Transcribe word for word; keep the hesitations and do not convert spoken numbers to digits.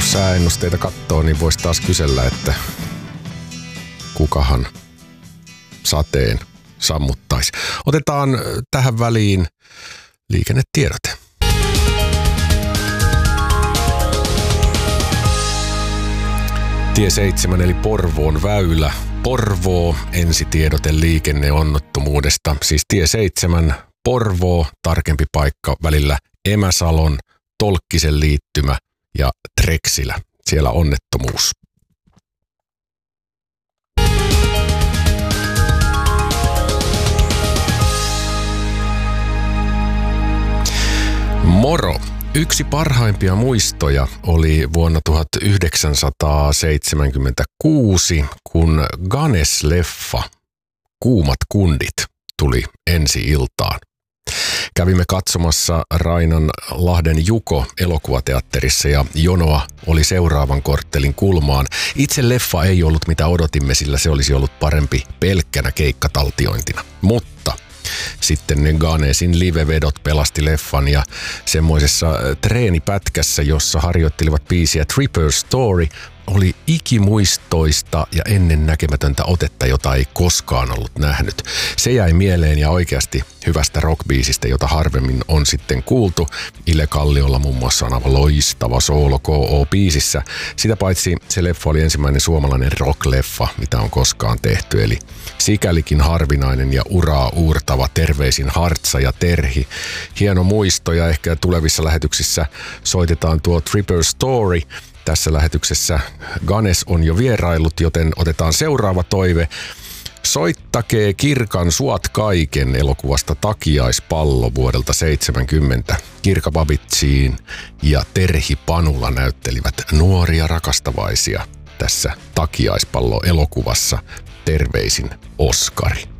sääennusteita katsoo, niin voisi taas kysellä, että kukahan sateen sammuttaisi. Otetaan tähän väliin liikennetiedote. Tie seitsemän eli Porvoon väylä. Porvoo, ensitiedote liikenneonnettomuudesta. Siis tie seitsemän, Porvoo, tarkempi paikka välillä Emäsalon, Tolkkisen liittymä ja Treksilä. Siellä onnettomuus. Moro! Yksi parhaimpia muistoja oli vuonna tuhatyhdeksänsataaseitsemänkymmentäkuusi, kun Ganes-leffa Kuumat kundit tuli ensi-iltaan. Kävimme katsomassa Rainan Lahden Juko elokuvateatterissa ja jonoa oli seuraavan korttelin kulmaan. Itse leffa ei ollut mitä odotimme, sillä se olisi ollut parempi pelkkänä keikkataltiointina. Mutta sitten ne Ganesin livevedot pelasti leffan ja semmoisessa treenipätkässä, jossa harjoittelivat biisiä Tripper Story, oli ikimuistoista ja ennen näkemätöntä otetta, jota ei koskaan ollut nähnyt. Se jäi mieleen ja oikeasti hyvästä rockbiisistä, jota harvemmin on sitten kuultu. Ile Kalliolla muun muassa on aivan loistava soolo K O-biisissä. Sitä paitsi se leffa oli ensimmäinen suomalainen rockleffa, mitä on koskaan tehty. Eli sikälikin harvinainen ja uraa uurtava. Terveisin Hartsa ja Terhi. Hieno muisto ja ehkä tulevissa lähetyksissä soitetaan tuo Tripper Story. Tässä lähetyksessä Ganes on jo vieraillut, joten otetaan seuraava toive. Soittakee Kirkan Suot kaiken elokuvasta Takiaispallo vuodelta seitsemänkymmentä. Kirka Babitsiin ja Terhi Panula näyttelivät nuoria rakastavaisia tässä Takiaispallo elokuvassa. Terveisin Oskari.